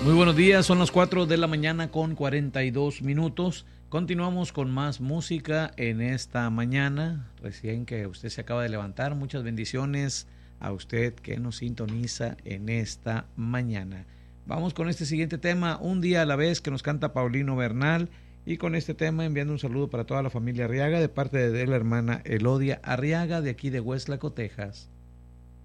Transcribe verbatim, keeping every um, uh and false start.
Muy buenos días, son las cuatro de la mañana con cuarenta y dos minutos. Continuamos con más música en esta mañana. Recién que usted se acaba de levantar, muchas bendiciones a usted que nos sintoniza en esta mañana. Vamos con este siguiente tema, Un día a la vez, que nos canta Paulino Bernal. Y con este tema enviando un saludo para toda la familia Arriaga de parte de la hermana Elodia Arriaga de aquí de Hueslaco, Texas.